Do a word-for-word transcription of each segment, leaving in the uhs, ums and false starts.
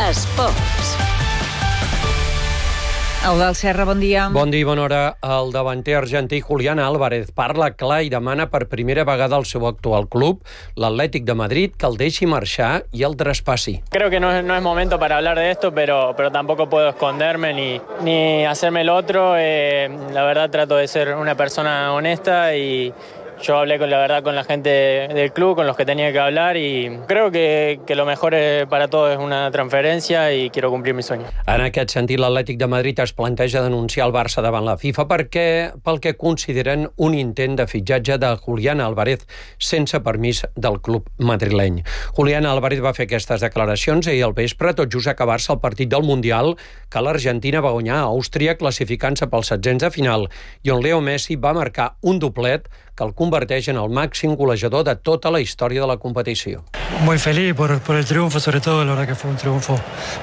Esports. Eudald Serra, bon dia. Bon dia i bona hora. El davanter argentí Julián Álvarez parla clar i demana per primera vegada al seu actual club, l'Atlètic de Madrid, que el deixi marxar i el traspassi. Creo que no es, no es momento para hablar de esto, pero, pero tampoco puedo esconderme ni, ni hacerme el otro. Eh, la verdad trato de ser una persona honesta y yo hablé con la verdad con la gente del club, con los que tenía que hablar, y creo que, que lo mejor para todos es una transferencia y quiero cumplir mi sueño. En aquest sentit, l'Atlètic de Madrid es planteja denunciar el Barça davant la FIFA perquè, pel que consideren un intent de fitxatge de Julián Álvarez sense permís del club madrileny. Julián Álvarez va fer aquestes declaracions ahir al vespre, tot just acabar-se el partit del Mundial que l'Argentina va guanyar a Àustria classificant-se pels setzents de final i on Leo Messi va marcar un doblet que el converteix en el màxim golejador de tota la història de la competició. Muy feliz por, por el triunfo, sobre todo, la verdad que fue un triunfo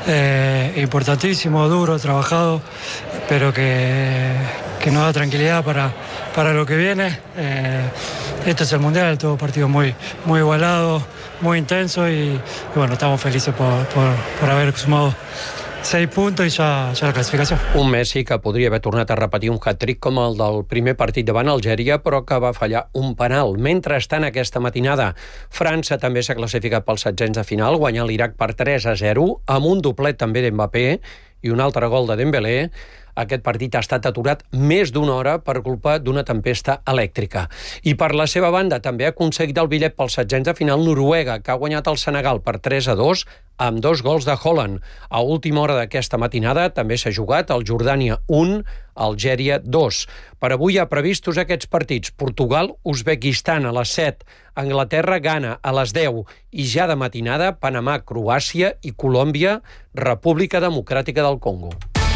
eh, importantísimo, duro, trabajado, pero que, que nos da tranquilidad para, para lo que viene. Eh, esto es el Mundial, todo partido muy, muy igualado, muy intenso y, y bueno, estamos felices por, por, por haber sumado seis puntos i ja, ja la classificació. Un Messi que podria haver tornat a repetir un hat-trick com el del primer partit davant Algèria, però que va fallar un penal. Mentrestant, aquesta matinada, França també s'ha classificat pels setzents de final, guanyant l'Iraq per tres a zero, amb un doblet també d'Mbappé i un altre gol de Dembélé. Aquest partit ha estat aturat més d'una hora per culpa d'una tempesta elèctrica. I per la seva banda també ha aconseguit el bitllet pels setzents de final Noruega, que ha guanyat el Senegal per tres a dos amb dos gols de Haaland. A última hora d'aquesta matinada també s'ha jugat el Jordània un, Algèria dos. Per avui hi ha previstos aquests partits: Portugal, Uzbekistan a les set, Anglaterra, Ghana a les deu i ja de matinada Panamà, Croàcia i Colòmbia, República Democràtica del Congo.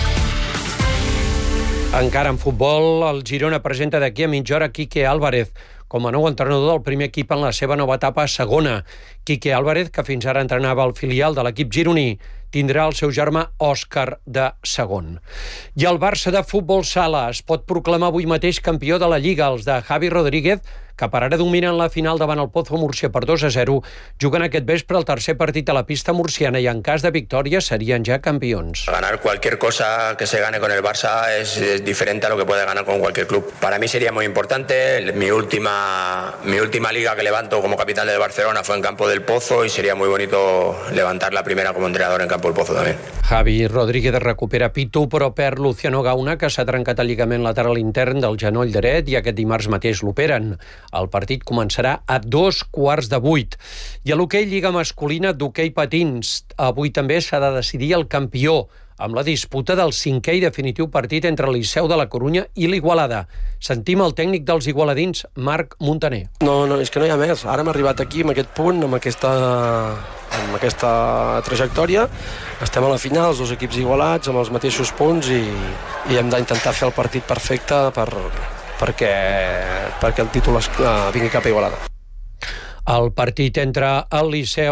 Encara en futbol, el Girona presenta d'aquí a mitja hora Quique Álvarez com a nou entrenador del primer equip en la seva nova etapa a segona. Quique Álvarez, que fins ara entrenava el filial de l'equip gironí, tindrà el seu germà Òscar de segon. I el Barça de futbol sala es pot proclamar avui mateix campió de la Lliga. Els de Javi Rodríguez, que per ara dominen la final davant el Pozo Múrcia per dos a zero, juguen aquest vespre el tercer partit a la pista murciana i en cas de victòria serien ja campions. Ganar cualquier cosa que se gane con el Barça es, es diferente a lo que puede ganar con cualquier club. Para mí sería muy importante. Mi última, mi última liga que levanto como capitán del Barcelona fue en campo del Pozo y sería muy bonito levantar la primera como entrenador en campo del Pozo también. Javi Rodríguez recupera Pitu, però perd Luciano Gauna, que s'ha trencat el lligament lateral intern del genoll dret i aquest dimarts mateix l'operen. El partit començarà a dos quarts de vuit. I a l'hoquei Lliga masculina d'hoquei patins, avui també s'ha de decidir el campió, amb la disputa del cinquè i definitiu partit entre el Liceu de la Corunya i l'Igualada. Sentim el tècnic dels igualadins, Marc Montaner. No, no, és que no hi ha més. Ara hem arribat aquí, amb aquest punt, amb aquesta, amb aquesta trajectòria. Estem a la final, els dos equips igualats, amb els mateixos punts, i, i hem d'intentar fer el partit perfecte per, perquè, perquè el títol es, uh, vingui cap a Igualada. El partit entre el Liceu